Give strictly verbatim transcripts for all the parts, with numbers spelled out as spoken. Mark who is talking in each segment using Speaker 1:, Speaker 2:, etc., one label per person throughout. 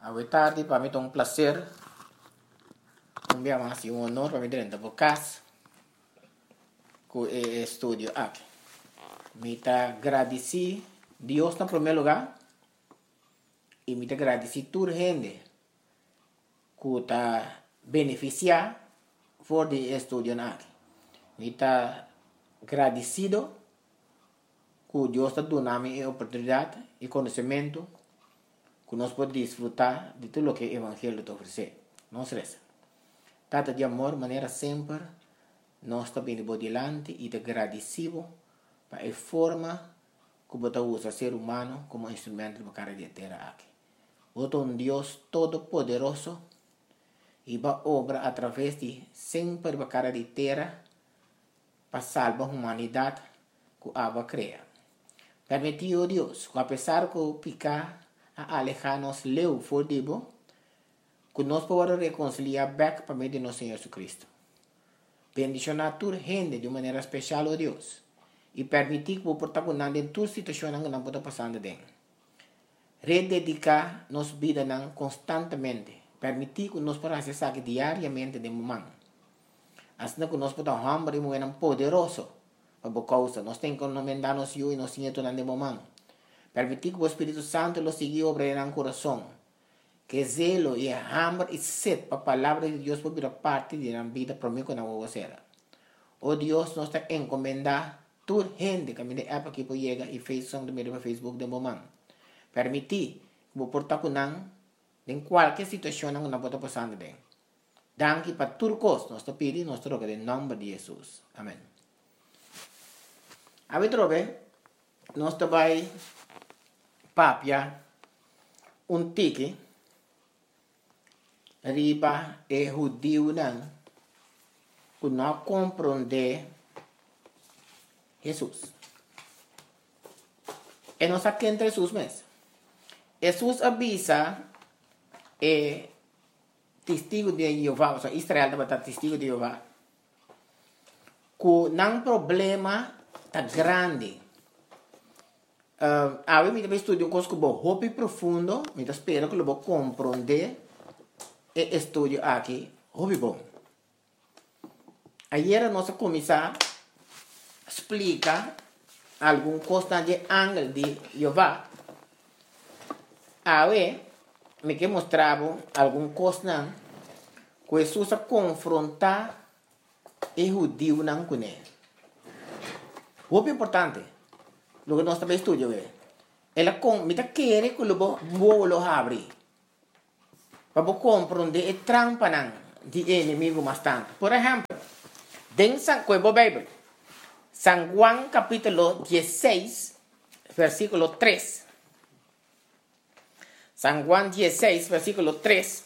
Speaker 1: Boa tarde, para mim é um prazer. Um dia mais e um honor para mim dentro do podcast com o estúdio aqui. Me está agradeci Deus no primeiro lugar e me está agradeci toda gente que está beneficiar por o estúdio aqui. Me está agradecido que Deus está dando a oportunidade e conhecimento que nós podemos desfrutar de tudo o que o Evangelho te oferece. Não se resta. Tata de amor, maneira sempre, nós estamos indo adiante e agradecido para a forma que você usa o ser humano como instrumento para cara de terra aqui. Você é um Deus todo-poderoso e vai obra através de sempre para cara de terra para salvar a humanidade que a cria. Permitiu Deus, que apesar de picar a alejar-nos leu for dibo, que nós podemos reconciliar back para meio de nosso Senhor Jesus Cristo. Bendicionar toda gente de maneira especial, oh Deus, e permitir que o protagonista em toda situação que não pode passar dentro. Rededicar nossa vida constantemente, permitir que nós podamos acessar diariamente de momento. Assim que nós podemos hambre e moer poderoso para a causa. Nós temos que encomendar nos e nos nietos de momento. Permitir que o Espírito Santo lo siga obrando no coração. Que zelo e hambre e sede para a palavra de Deus por vir parte da vida para mim que não vou fazer. Oh Deus, nós está encomendar toda gente que me dê app aqui para chegar e fez som de meio para Facebook de momento. Permitir que o protagonista em qualquer situação que não pode passar dentro. Danke para tudo coisa. Nós está pedindo, nós troca em nome de Jesus. Amém. A ver, trobe, nós está vai papia um tique riba e judeu não que não compreende Jesus. E nós aqui entre Jesus mesmo. Jesus avisa e testigo de Jeová, ou seja, Israel deve estar testigo de Jeová, que não problema tá grande. Uh, a mim, eu estudo um curso que é profundo, eu espero que eu vou compreender e estudo aqui, muito bom. Ayer nós começamos a explicar algum coisa de ângulo de Jeová. Aí, me que mostrava algum coisa que Jesus confrontar o judeu não com ele. Muito importante. Lo que nós também estudamos é, ela com, me quer que eu vou lo abrir para compreender a trampa de inimigo bastante. Por exemplo, dentro da Bíblia, San Juan capítulo dezesseis, versículo três. San Juan dezesseis, versículo três.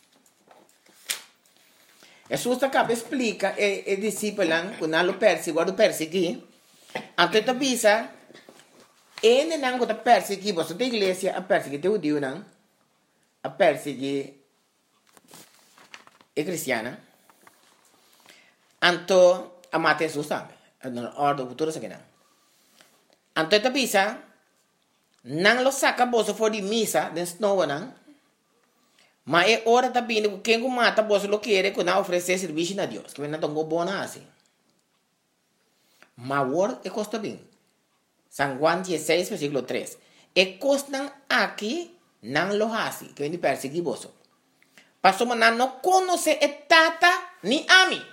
Speaker 1: Jesus acaba explica e discípulo que não lo perseguiu, guarda perseguir. Então avisa, ele não está perseguindo, você da igreja a perseguir o judeu não, a perseguir a cristiana. Então a matar Jesus também, na ordem futura se não. Então avisa, não lo saca bolsa for de missa, dentro não não. Mas é hora também que quem mata bolsa lo quer que não oferecer serviço a Deus, que não tão bom assim. Mas agora é costa bem. San Juan dezesseis, versículo três. E costan aqui não lo hace, que vem perseguir você. Pastor, mas não conhece a tata nem a mim.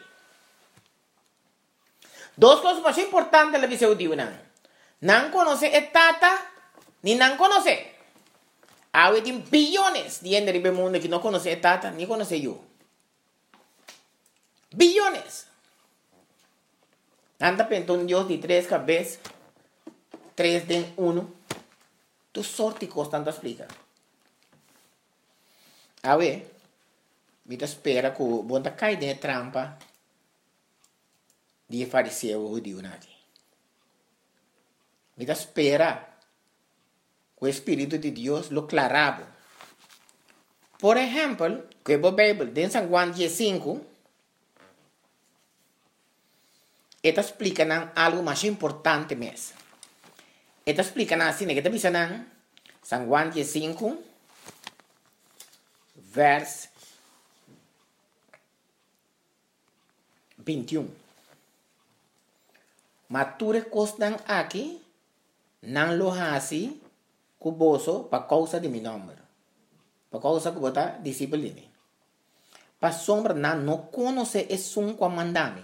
Speaker 1: Duas coisas mais importantes da visão de não. Não conhece a tata, nem não conhece. Há bilhões de gente no mundo que não conhece a tata, nem conhece eu. Bilhões. Anda pensando em Deus de três cabeças. Três de um, tu sorte constante explica. A ver, me espera que o bom cai de trampa de fariseu o judeu aqui. Me espera que o Espírito de Deus lo clarava. Por exemplo, que a Bíblia, em San Juan cinco, esta explica algo mais importante mesmo. Esta explica assim, que está dizendo San Juan cinco, vers veintiuno. Mature costan aqui, não lo hasi, cuboso, para causa de mi nombre. Para causa que bota disciplina. Para sombra não, não conhece é um comandame.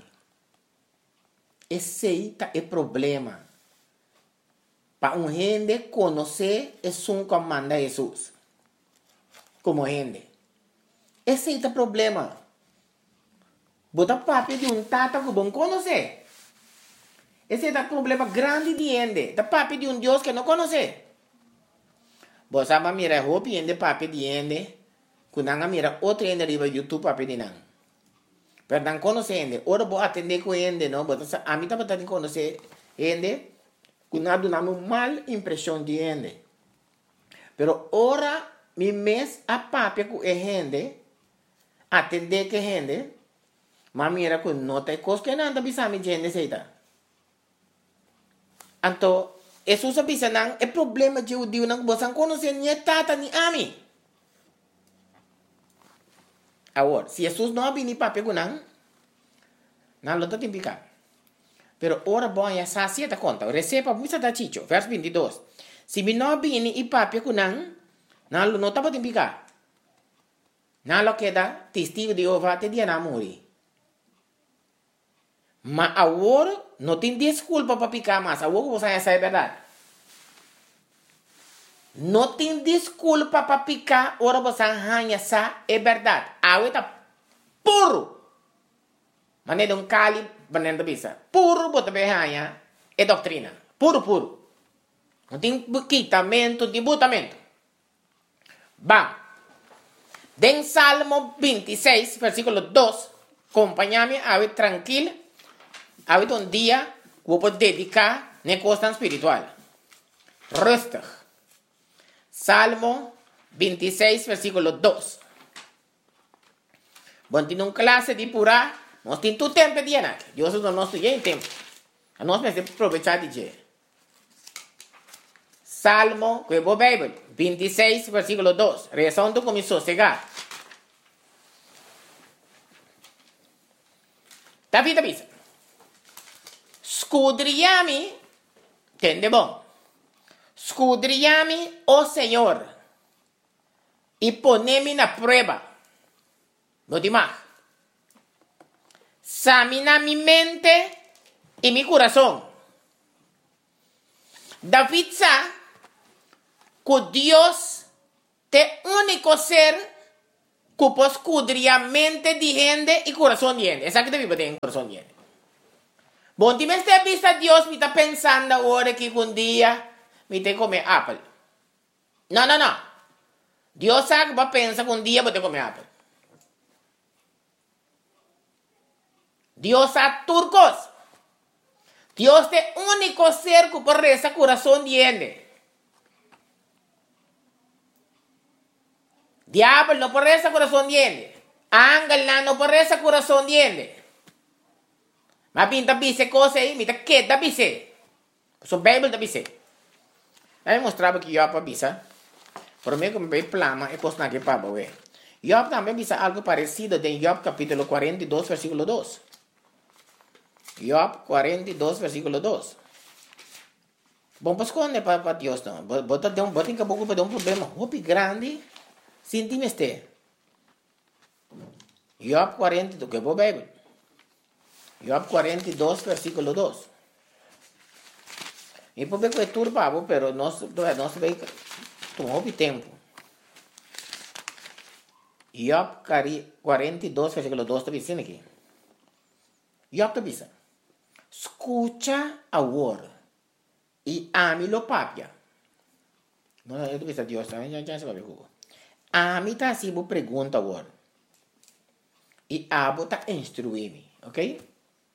Speaker 1: Esse aí é o problema. Para um gente conhecer é um comanda Jesus. Como gente. Esse aí é o problema. Bota papi de um tata que bom conhecer. Esse é o problema grande de gente. Da papi de um Deus que não conhece. Você sabe mira roupa de papi de gente. Quando mira outro gente riba YouTube papi de não. Pero não conhece gente. Ora vou atender com gente, não. A mim também tem que conhecer gente. Quando dá uma mal impressão de gente. Pero ora mi mes a papi com a gente. Atender com gente. Mas mira que não tem coisa que não bisa mi gente seita. Então, isso é bisa não é problema de o Deus não você conhecer nem tata nem ami. Agora, se Jesus não vem para pegar, não lo tem picar. Pero ora bom é essa certa conta. Receba muito da chicho, verso vinte e dois. Se me não vem e para pegar, não lo não tá para picar. Não lo queda testigo de Jeová te dia na morrer. Mas agora não tem desculpa para picar mais. Agora você já sabe a verdade. Não tem desculpa para picar. Agora você já sabe a verdade. Agora está puro. Mas não é um cali banana bisa. Puro bota berranha é doutrina. Puro, puro. Não tem quitamento, não tem botamento. Vamos. Den Salmo vinte e seis, versículo dois. Acompanha-me, ave tranquilo. Ave um dia, vou poder dedicar na costa espiritual. Rustig. Salmo vinte e seis, versículo dois. Bom, tem uma classe de pura, nós temos todo tempo de anar. Deus não nos tem tempo. Nós precisamos aproveitar de dia. Salmo, que é a Bíblia, vinte e seis, versículo dois. Rezando com sossegar. David avisa. Escudriami, entende bom? Escudriami, oh Senhor, e ponemi na prova. No demais. Examina mi mente e mi coração. David sabe que Deus é o único ser que pode escudriar a mente de gente e coração de gente. É isso que David tem coração de gente. Bom, se você vista Deus, me está pensando agora que um dia me tem que comer apple. Não, não, não. Deus sabe que vai pensar que um dia vou ter que comer apple. Deus sabe turcos. Deus é o único ser que pode rezar coração de gente. Diablo não pode rezar coração de gente. Ángel não pode rezar coração de gente. Mas pinta bise coisa aí, me tá quieta bise. So Bible da bise. Aí mostrava que Job bisa. Por mim como bem plama é coisa que para ver. Job também bisa algo parecido em Job capítulo quarenta e dois versículo dois. Job quarenta e dois versículo dois. Bom, pues quando é para Deus não. Bota de um, bota em caboclo para um problema hopi grande. Sinti este. Job quarenta e dois, que é a Bíblia. Job quarenta e dois, versículo dois. E por que é turbado, pero nós nós vai tomar tempo. Job quarenta e dois, versículo dois está dizendo aqui. Job está dizendo: escucha agora e ame-lo papia. Não, eu estou dizendo Deus também, já já se vai ver. Ame está assim, vou perguntar agora. E abo está instruir-me, ok?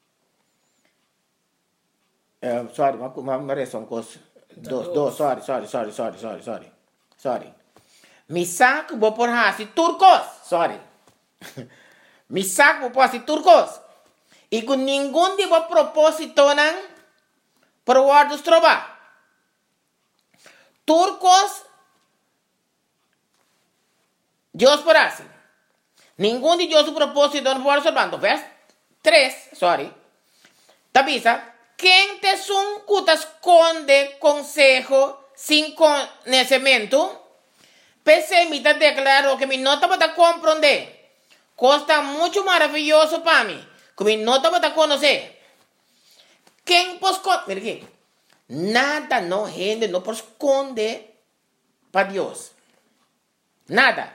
Speaker 1: Uh, sorry, uma, uma, uma reação coisa. Dos, dos, sorry, sorry, sorry, sorry, sorry, sorry. Sorry. Mi saco vou por hasi turcos. Sorry. Mi saco vou por hasi turcos. E com nenhum de vos propósito não por guardos trova. Turcos Dios por así. Ningún de Dios su propósito no puede salvando. Verso tres, sorry. Tabisa, quien te son cutas esconde consejo sin conocimiento, pese me te declaro que mi nota va a comprender. Costa mucho maravilloso para mí, que mi nota va a conocer. Quem posconde, mira aqui, nada no gente no esconde para Dios. Nada.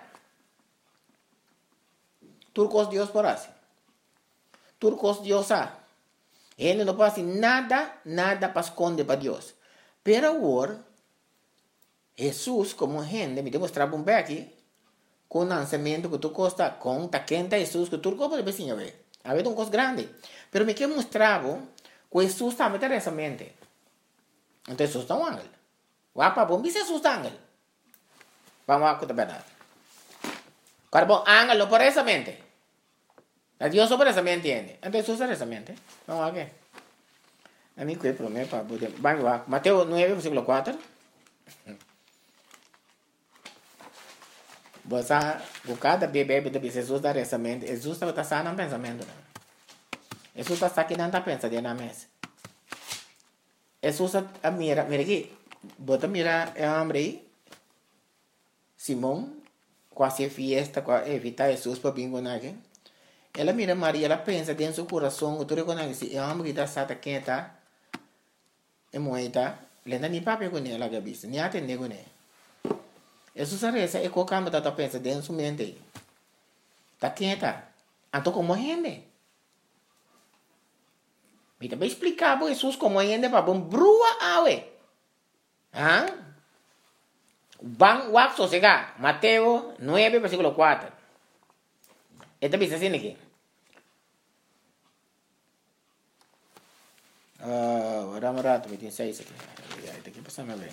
Speaker 1: Turcos Dios por así. Turcos Dios a. Ele não pode nada, nada para esconder para Deus. Pero agora, Jesus, como gente, me demonstrava um pouco aqui, com o lançamento que tu costa, com a quenta Jesus, que tu pode ver, a ver. A ver, um coisa grande. Pero me quer mostrar que Jesus também tem essa mente. Então, Jesus é um ángel. Wapa, bom, Jesus é um ángel. Vamos lá, com a verdade. Agora, bom, ángel não por essa mente. Dios sobre esa mente entiende. Entonces usa esa mente. Vamos a ver. A mí que problema para poder. Vamos a Mateo nueve, versículo cuatro. Você buscar bebê de Jesus dar essa mente. Jesus está sano no pensamento. Jesus está aqui não está pensando na mesa. Jesus a mira, mira aqui. Bota mira é homem aí. Simão, quase fiesta, quase evitar Jesus para bingo aqui. Ela mira Maria, ela pensa dentro do coração, tu reconhece, é uma mulher que está quieta, é moeda, lenda nem papel com ela, gabiça, nem atende com ela. Jesus a reza, é qualquer coisa que pensa dentro da mente. Está quieta. Então, como gente? Me também explicar para Jesus como gente para bom brua awe. Ah? Bang wak sossegar. Mateo nueve, versículo cuatro. Esta dice assim aqui. Uh, Rama rato, vinte e seis aqui. Está aqui passando a ver.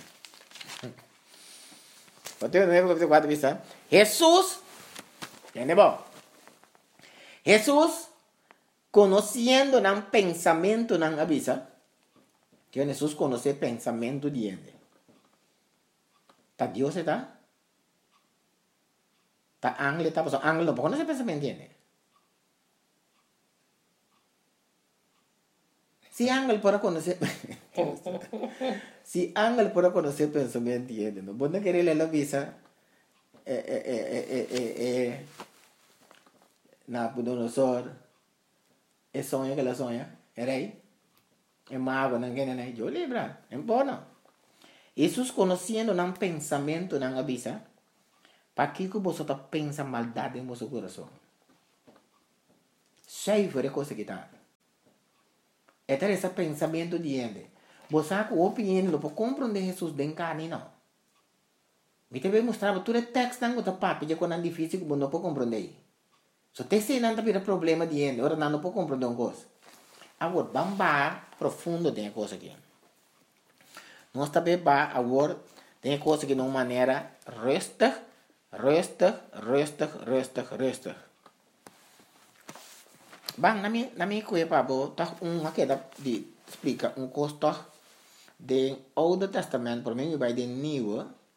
Speaker 1: Mateo nueve, versículo cuatro, vista. Jesus, entende bom? Jesus, conhecendo o pensamento não avisa, que Jesus conhece o pensamento de gente. Tá Deus está? Tá ángel está passando. Ángel não conhece o pensamento de gente. Se ángel pode conhecer, se ángel pode conhecer o pensamento de gente, não pode querer ler a visa, é, é, é, é, é, é, na Nabucodonosor, é sonho que ela sonha, é rei, é mago, não quer nem, eu lembro, é bom não. Jesus conhecendo o pensamento não avisa, para que você pensa maldade em seu coração. Cheio de coisa que está. É ter esse pensamento de gente. Você com opinião não pode compreender Jesus bem carne, não. Me também mostrava tudo o texto não está papo, já quando é difícil que você não pode compreender. Se você não tem problema de gente, ora não pode compreender uma coisa. Agora, vamos para profundo tem coisa aqui. Nós também vamos agora tem coisa que de uma maneira resta, resta, resta, resta, resta. Bang, na minha, na minha coisa, pabo, tá um aqui de explica um custo do Old Testamento, por mim vai de New.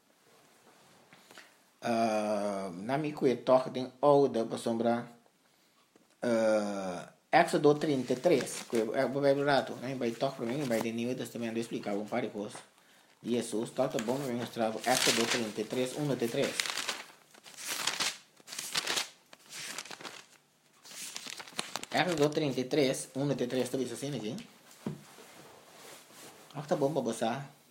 Speaker 1: Uh, na minha coisa, toque de Old, por sombra, uh, Éxodo trinta e três, que é o Bíblia rato, né? Vai toque por mim vai de New Testamento explicar um par de coisas. Jesus, tá bom, eu mostrar Éxodo trinta e três, um até três. Éxodo trinta e três, um até três, está assim aqui. Ah, tá bom para você.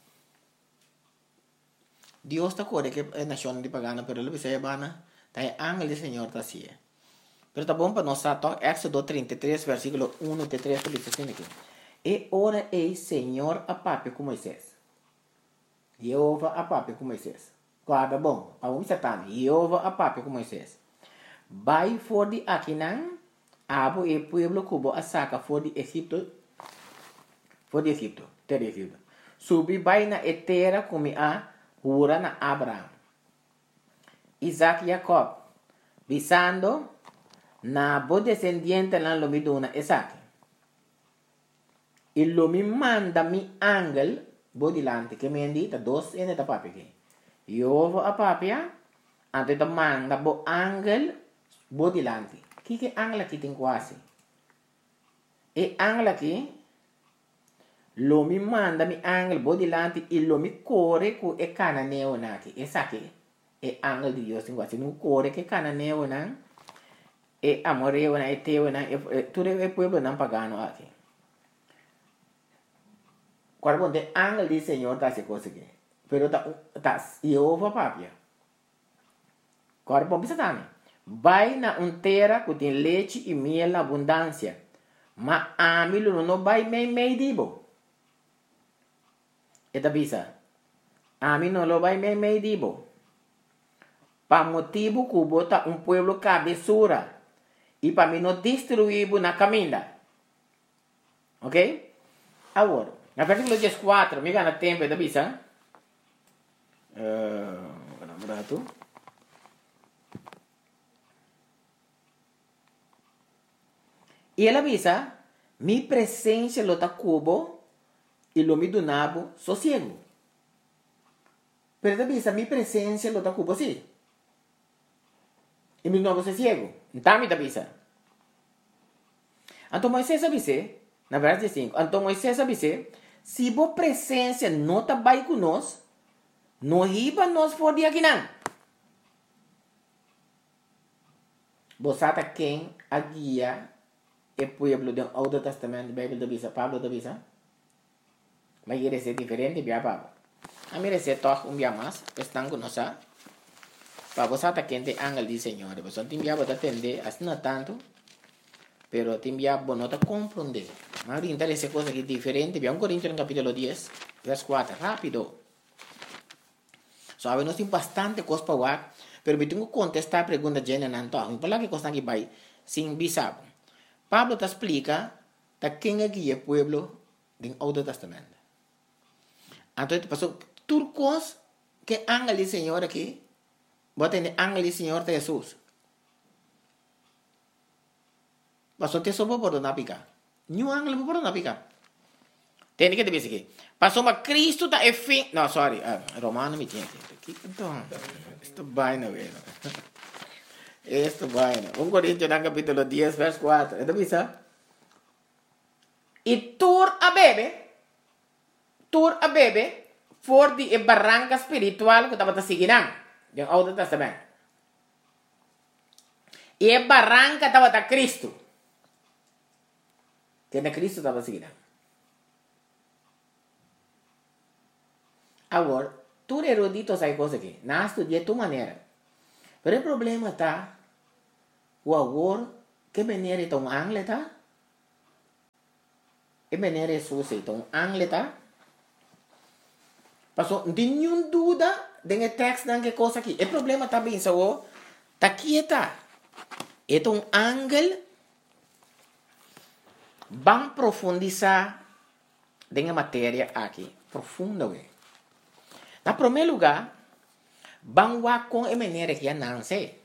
Speaker 1: Deus está corre que é nação de pagana, pero ele vai bana, tá é ángel do Senhor tá assim. Pero tá bom para nós tá Éxodo trinta e três, versículo um até três, está assim aqui. E ora ei Senhor a papo com Moisés. Jeová a papo com Moisés. Guarda bom, para um satã, Jeová a papo com Moisés. Vai for de Aquinan, abo e pueblo cubo a saca for de Egipto, for de Egipto, ter de Egipto. Subi vai na etera como a hura na Abraham. Isaac e Jacob, visando na bo descendiente na lomiduna Isaac. E lo mi manda mi angel bo dilante, que me indita dos ene da papi que. Jeová a papia, Então, ele manda o ángel bo dilante. O que é ángel aqui tem quase? E ángel aqui, lo me manda mi ángel bo dilante e lo me corre com e cananeo aqui. Esse aqui é ángel de Deus tem quase. Não corre que cananeo não. E amoreo na e teu na e tudo é pueblo não pagano aqui. Quando o ángel do Senhor está se coisa aqui. Pero tá tá Jeová papia. Agora vamos pensar também. Vai na um terra que tem leite e mel na abundância. Mas a mim não vai meio meio dibo. Eta bisa. A mim não vai meio meio dibo. Para motivo que bota um pueblo cabeçura. E para mim não destruir na caminha. Ok? Agora, na versículo quatro, me gana tempo, eta bisa. Uh, Berapa E ela avisa, mi presença lo ta cubo e lo mi donabo sossego. Pero ela avisa, mi presença lo ta cubo sim. E mi donabo sossego. Então me avisa. Então Moisés avisa, na verdade cinco, então Moisés avisa, se bo presença não está bem conosco, não riba nós for de aqui não. Você está quem a guia e pueblo do Alto Testamento, Bíblia do Bisa, Pablo do Bisa. Mas ele é diferente, bia Pablo. A mim é toch um dia mais, estão conosco. Para você está quem tem ángel de Senhor, você tem bia para atender, assim não tanto, pero tem bia para não compreender. Mas ainda essa coisa aqui diferente, bia um Coríntios no capítulo dez, verso quatro, rápido. Sabe, nós temos bastante coisa para falar, pero eu tenho que contestar a pergunta de Jane Nanto. Eu falo que coisa aqui vai, sem bisabo. Pablo te explica da quem é que é o pueblo do Alto Testamento. Então, ele passou turcos que ángel do Senhor aqui, bota em ángel do Senhor de Jesus. Passou te sopa por não picar. Nenhum ángel por não picar. Tem que te dizer aqui. Passou para Cristo da fim. Não, sorry, uh, Romano me tinha. Então, isto vai na vez. Esto vaina. um Coríntios no capítulo dez, verso quatro. ¿Esto bisa? E tur a bebe, tur a bebe, for di e barranca espiritual que estava seguindo. Do Alto Testamento. E a barranca estava da Cristo. Que na Cristo estava seguindo. Agora, tu erudito sai coisa aqui. Não estudia de tua maneira. Pero o problema está, o agora, que maneira é um ángel está? Que maneira é Jesus é um ángel está? Passou, não tem nenhuma dúvida de texto de que coisa aqui. O problema está bem, só, está aqui está. É um ángel, vamos profundizar na matéria aqui, profundamente. Na primeiro lugar, vamos com a maneira que não sei.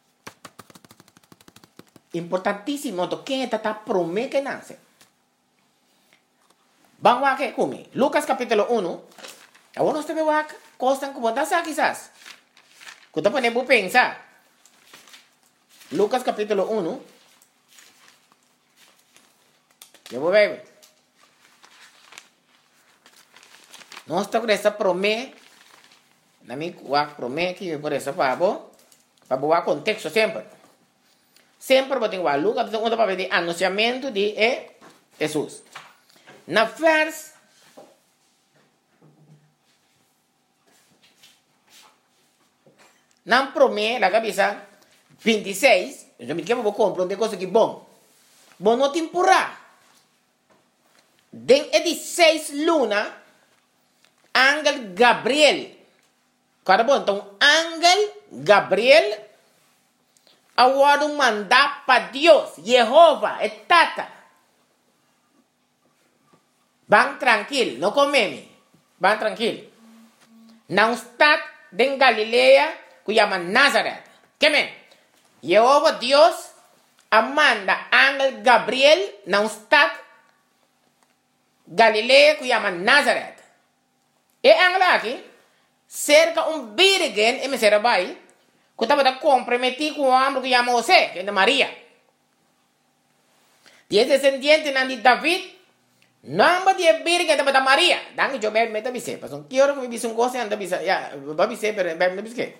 Speaker 1: Importantíssimo, quem está tá prometendo que não sei. Vamos aqui comigo. Lucas capítulo um. Agora nós temos aqui, costam como está aqui, quizás. Quando podemos pensar. Lucas capítulo um. Eu vou ver. Nós estamos com essa promessa. Na minha promete por essa para para boa contexto sempre. Sempre vou ter que Lucas um para ver anunciamento de Jesus. Na vers na promete la cabeça vinte e seis, eu me quero vou compreender coisa que bom. Bom não te empurrar. Den é de seis luna, ángel Gabriel. Cada bom, então, ángel Gabriel, agora um mandar para Deus, Jeová, é tata. Vão tranquilo, não comeme. Vão tranquilo. Não está em Galileia, que chama Nazaré. Que men? Jeová, Deus, manda ángel Gabriel, não está em Galileia, que chama Nazaré. E ángel aqui, cerca um virgem e me será vai, Quando eu comprometi com o homem que chama José, que é de Maria. Dia descendente de David, namba dia birga da Maria. Danke jo ber meta bise. Pas un kioro que bise un cosa anda bise. Ya, va bise per ber meta bise.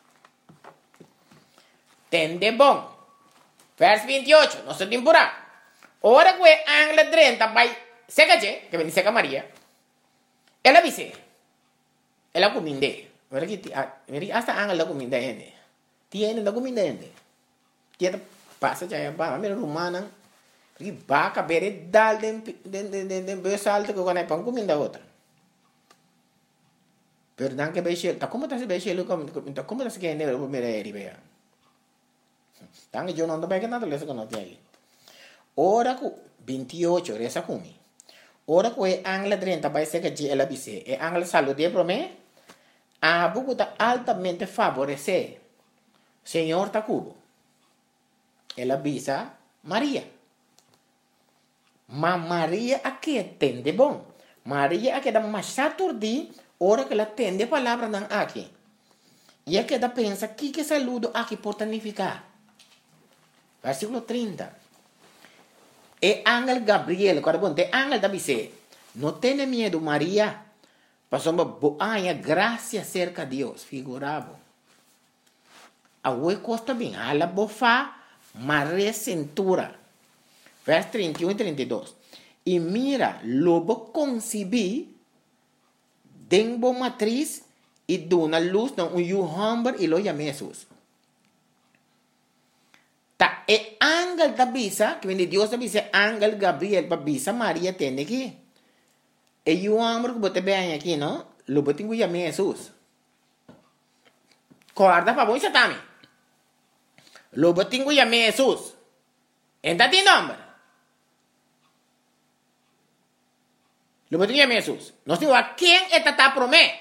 Speaker 1: Tende bom. Vers veintiocho, no se timpura. Ora que angla treinta vai seca che, que veni seca Maria. Ela bise. Ela cominde. Ora que veri hasta angla la cominde ende. Tiene la cominde ende. Tiene passa já ba, mira romana. Porque vaca bere dal den den den den den besalto que quando é pão comida outra. Pero dan que beche, tá como tá se beche lo como tá como tá se que ne o mere bea. Dan que eu não tô bem que nada lesa que não tem aí. Ora cu veintiocho resa kumi. Ora cu é angla treinta vai ser que ela bise. É angla salude pro me. A buku tá altamente favorecer. Senhor Tacubo. Ela bisa Maria. Ma Maria aqui entende bom. Maria aqui dá mais saturdi, ora que ela entende a palavra não aqui. E aqui dá pensa que que saludo aqui pode significar. Versículo trinta. E ángel Gabriel, quando bom, te ángel da bise, não tenha medo Maria, passou uma boa graça cerca de Deus, figurava. A oi costa bem, a la bofa, Maria cintura. Vers trinta y uno y treinta y dos. Y mira, lobo concebí, denbo matriz, y dona luz, no, un yuhamber, y lo llamé Jesús. Ta e ángel da bisa, que viene Dios da bisa, ángel Gabriel, pa bisa María tiene aquí. E yuhamber, que bote vean aquí, ¿no? Lobo tengo llamé Jesús. Guarda pa voy satami. Lobo tengo llamé Jesús. ¿Entra ti nombre? Lo que tenía Jesús. No digo a quién está promé.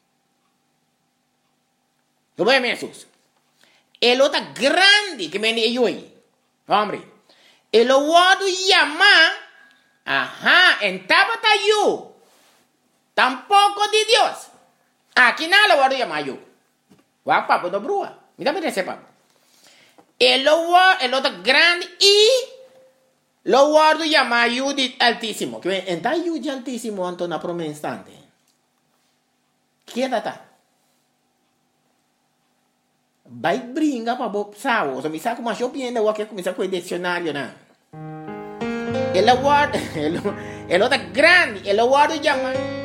Speaker 1: Lo que Jesús. El otro grande que viene yo ahí. Hombre. El otro llama. Ajá. En tabata yo. Tampoco de Dios. Aquí nada lo voy a llamar yo. Va papo do brua. Mira, mira ese papo. El otro grande y lo guardo llama Judith Altísimo. Que entra Judith Altísimo ante una promesa instante. Quédate. Vai brinca para Bob Sao. So, mi sa como yo pienso o que comienza con el diccionario na. El guardo, el otro grande, el guardo llama